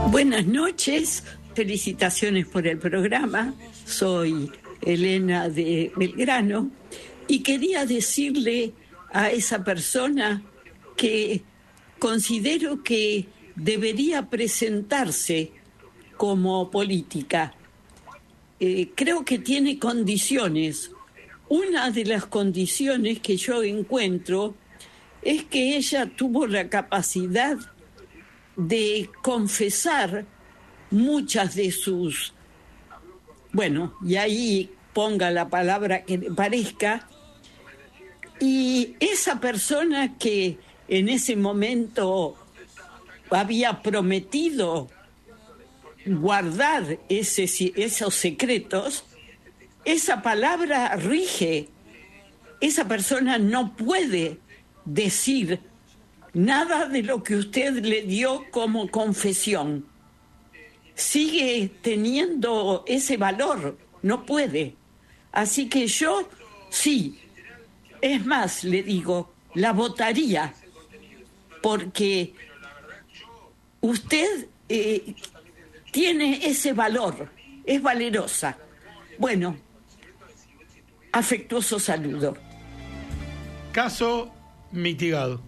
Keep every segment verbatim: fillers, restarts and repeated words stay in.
Buenas noches, felicitaciones por el programa. Soy Elena de Belgrano y quería decirle a esa persona que considero que debería presentarse como política. Eh, creo que tiene condiciones. Una de las condiciones que yo encuentro es que ella tuvo la capacidad de confesar muchas de sus, bueno, y ahí ponga la palabra que le parezca, y esa persona que en ese momento había prometido guardar ese, esos secretos, esa palabra rige. Esa persona no puede decir nada de lo que usted le dio como confesión. Sigue teniendo ese valor, no puede. Así que yo sí, es más, le digo, la votaría, porque usted eh, tiene ese valor, es valerosa. Bueno, afectuoso saludo. Caso mitigado.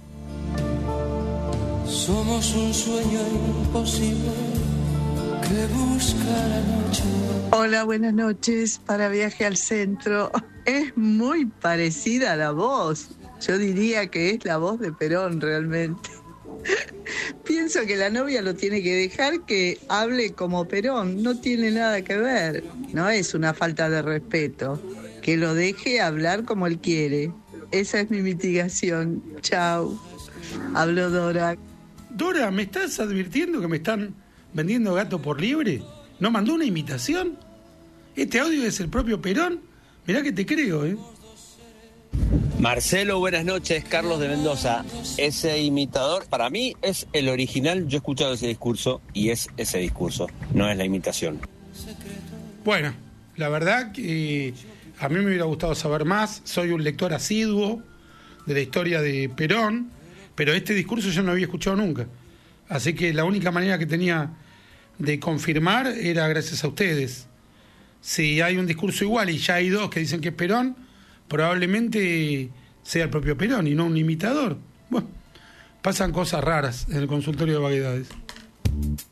Somos un sueño imposible que busca la noche. Hola, buenas noches. Para Viaje al Centro. Es muy parecida a la voz. Yo diría que es la voz de Perón realmente. Pienso que la novia lo tiene que dejar que hable como Perón. No tiene nada que ver. No es una falta de respeto. Que lo deje hablar como él quiere. Esa es mi mitigación. Chau. Hablo Dora. Dora, ¿me estás advirtiendo que me están vendiendo gato por liebre? ¿No mandó una imitación? ¿Este audio es el propio Perón? Mirá que te creo, ¿eh? Marcelo, buenas noches. Carlos de Mendoza. Ese imitador, para mí, es el original. Yo he escuchado ese discurso y es ese discurso, no es la imitación. Bueno, la verdad que a mí me hubiera gustado saber más. Soy un lector asiduo de la historia de Perón, pero este discurso yo no había escuchado nunca. Así que la única manera que tenía de confirmar era gracias a ustedes. Si hay un discurso igual y ya hay dos que dicen que es Perón, probablemente sea el propio Perón y no un imitador. Bueno, pasan cosas raras en el consultorio de vaguedades.